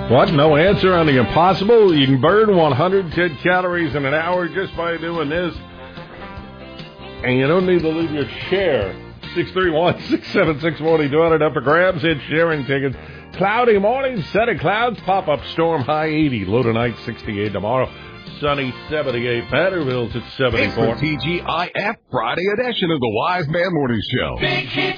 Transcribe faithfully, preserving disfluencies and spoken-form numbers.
What? No answer on the impossible? You can burn one hundred ten calories in an hour just by doing this. And you don't need to leave your chair. six three one, six seven six, four oh two hundred up for grabs. It's sharing tickets. Cloudy morning, set of clouds. Pop-up storm, high eighty. Low tonight, sixty-eight tomorrow. Sunny, seventy-eight. Batterville's at seventy-four. It's the T G I F Friday edition of the Wise Man Morning Show. Big hit.